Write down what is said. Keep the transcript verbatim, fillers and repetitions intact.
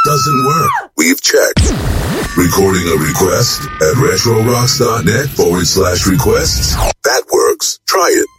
doesn't work. We've checked. Recording a request at retrorocks.net forward slash requests. That works. Try it.